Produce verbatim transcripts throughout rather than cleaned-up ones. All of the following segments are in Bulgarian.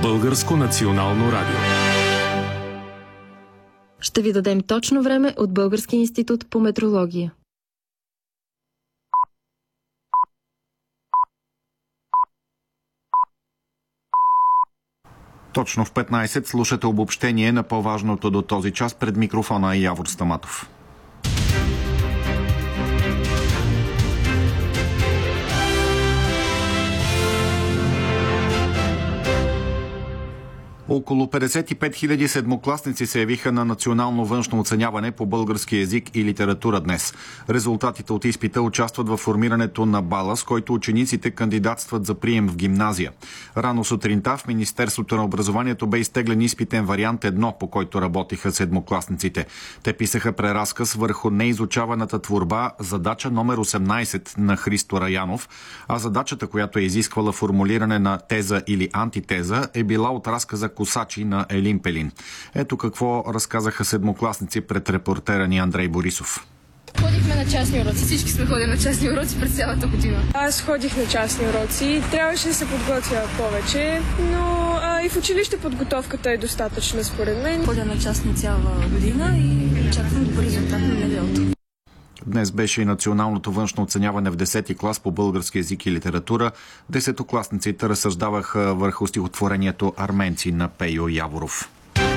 Българско национално радио. Ще ви дадем точно време от Българския институт по метрология. Точно в петнайсет слушате обобщение на по-важното до този час. Пред микрофона е Явор Стаматов. Около петдесет и пет хиляди седмокласници се явиха на национално външно оценяване по български език и литература днес. Резултатите от изпита участват във формирането на бала, с който учениците кандидатстват за прием в гимназия. Рано сутринта в Министерството на образованието бе изтеглен изпитен вариант едно, по който работиха седмокласниците. Те писаха преразказ върху неизучаваната творба задача номер осемнайсет на Христо Раянов, а задачата, която е изисквала формулиране на теза или антитеза, е била от разказа Косачи на Елин Пелин. Ето какво разказаха седмокласници пред репортера ни Андрей Борисов. Ходихме на частни уроци. Всички сме ходили на частни уроци през цялата година. Аз ходих на частни уроци. Трябваше да се подготвя повече, но а, и в училище подготовката е достатъчна според мен. Ходя на частни цяла година и очаквам добър резултат на неделото. Днес беше и националното външно оценяване в десети клас по български език и литература. Десетокласниците разсъждаваха върху стихотворението "Арменци" на Пейо Яворов.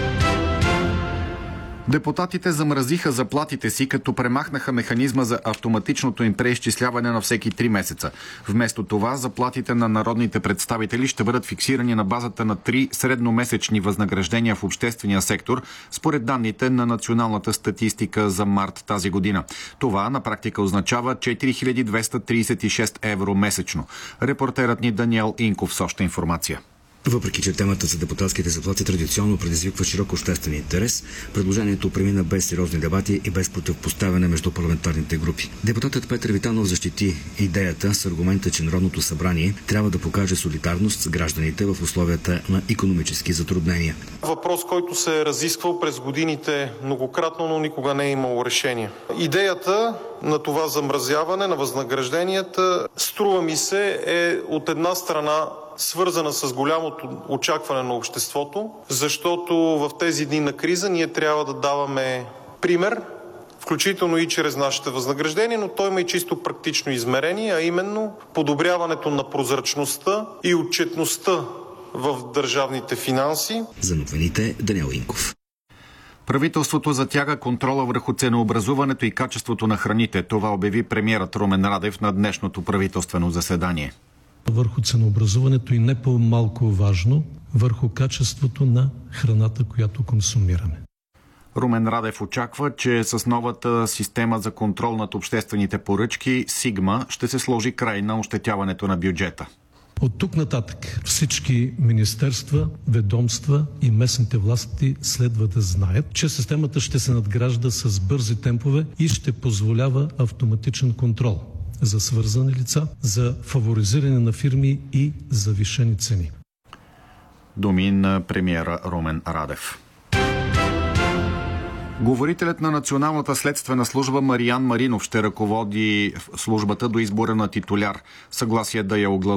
Депутатите замразиха заплатите си, като премахнаха механизма за автоматичното им преизчисляване на всеки три месеца. Вместо това, заплатите на народните представители ще бъдат фиксирани на базата на три средномесечни възнаграждения в обществения сектор, според данните на националната статистика за март тази година. Това на практика означава четири хиляди двеста трийсет и шест евро месечно. Репортерът ни Даниел Инков с още информация. Въпреки че темата за депутатските заплати традиционно предизвиква широк обществен интерес, предложението премина без сериозни дебати и без противопоставяне между парламентарните групи. Депутатът Петър Витанов защити идеята с аргумента, че Народното събрание трябва да покаже солидарност с гражданите в условията на икономически затруднения. Въпрос, който се е разисквал през годините многократно, но никога не е имало решение. Идеята на това замразяване на възнагражденията, струва ми се, е от една страна свързана с голямото очакване на обществото, защото в тези дни на криза ние трябва да даваме пример, включително и чрез нашите възнаграждения, но той има и чисто практично измерение, а именно подобряването на прозрачността и отчетността в държавните финанси. За новините Даниел Инков. Правителството затяга контрола върху ценообразуването и качеството на храните. Това обяви премиерът Румен Радев на днешното правителствено заседание. Върху ценообразуването и не по-малко важно, върху качеството на храната, която консумираме. Румен Радев очаква, че с новата система за контрол над обществените поръчки Сигма ще се сложи край на ощетяването на бюджета. От тук нататък всички министерства, ведомства и местните власти следва да знаят, че системата ще се надгражда с бързи темпове и ще позволява автоматичен контрол за свързани лица, за фаворизиране на фирми и завишени цени. Думи на премиера Румен Радев. Говорителят на Националната следствена служба Мариан Маринов ще ръководи службата до избора на титуляр. Съгласие да я оглавява